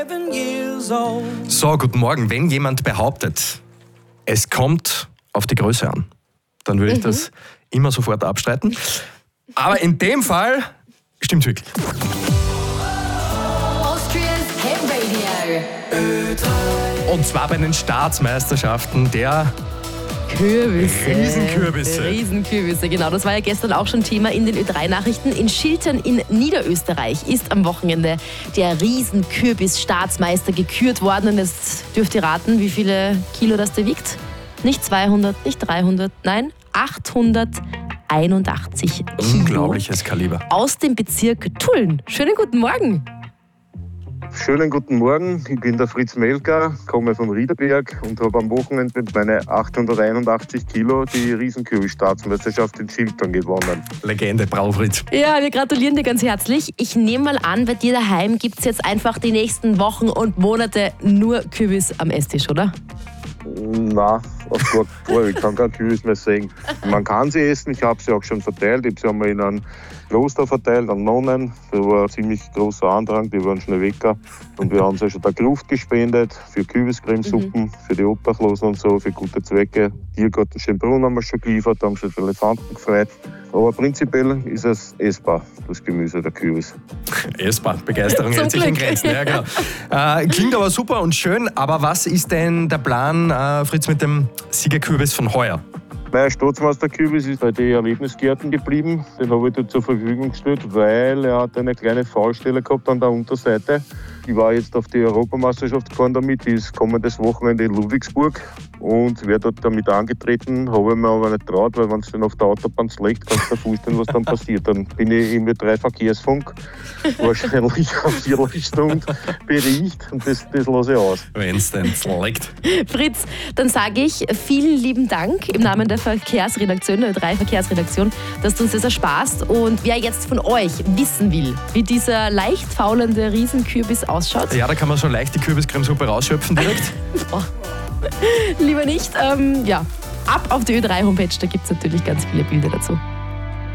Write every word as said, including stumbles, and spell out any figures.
So, guten Morgen. Wenn jemand behauptet, es kommt auf die Größe an, dann würde ich mhm. das immer sofort abstreiten. Aber in dem Fall stimmt wirklich. Und zwar bei den Staatsmeisterschaften der Kürbisse. Riesenkürbisse. Riesenkürbisse, genau. Das war ja gestern auch schon Thema in den Ö drei Nachrichten. In Schiltern in Niederösterreich ist am Wochenende der Riesenkürbis-Staatsmeister gekürt worden. Und jetzt dürft ihr raten, wie viele Kilo das der wiegt. Nicht zweihundert, nicht dreihundert, nein, achthunderteinundachtzig Kilo. Unglaubliches Kaliber. Aus dem Bezirk Tulln. Schönen guten Morgen. Schönen guten Morgen, ich bin der Fritz Melker, komme vom Riederberg und habe am Wochenende mit meinen achthunderteinundachtzig Kilo die Riesenkürbis-Staatsmeisterschaft in Schiltern gewonnen. Legende, bravo Fritz. Ja, wir gratulieren dir ganz herzlich. Ich nehme mal an, bei dir daheim gibt es jetzt einfach die nächsten Wochen und Monate nur Kürbis am Esstisch, oder? Nein, auf gar keinen Fall. Ich kann keinen Kürbis mehr sehen. Man kann sie essen, ich habe sie auch schon verteilt. Ich habe sie einmal in einem Kloster verteilt, an Nonnen. Da war ein ziemlich großer Andrang, die waren schnell weg. Und wir haben sie schon der Gruft gespendet für Kürbiscremesuppen, mhm. für die Obdachlosen und so, für gute Zwecke. Tiergarten Schönbrunn haben wir schon geliefert, haben sich für Elefanten gefreut. Aber prinzipiell ist es essbar, das Gemüse, der Kürbis. Essbar, Begeisterung hält sich in Grenzen. Ja, genau. äh, klingt aber super und schön, aber was ist denn der Plan, äh, Fritz, mit dem Siegerkürbis von heuer? Mein Staatsmeisterkürbis ist bei den Erlebnisgärten geblieben. Den habe ich dort zur Verfügung gestellt, weil er hat eine kleine Faulstelle gehabt an der Unterseite. Ich war jetzt auf die Europameisterschaft gefahren damit, die ist kommendes Wochenende in Ludwigsburg und wäre dort damit angetreten, habe ich mir aber nicht traut, weil wenn es dann auf der Autobahn schlägt, kannst du dir vorstellen, was dann passiert. Dann bin ich im Ö drei Verkehrsfunk, wahrscheinlich auf Viertelstunde Bericht und das, das lasse ich aus. Wenn es denn schlägt. Fritz, dann sage ich vielen lieben Dank im Namen der Verkehrsredaktion, der Ö drei Verkehrsredaktion, dass du uns das ersparst. Und wer jetzt von euch wissen will, wie dieser leicht faulende Riesenkürbis ausschaut. Ja, da kann man so leicht die Kürbiscremesuppe rausschöpfen direkt. Oh. Lieber nicht. Ähm, ja, ab auf die Ö drei Homepage, da gibt es natürlich ganz viele Bilder dazu.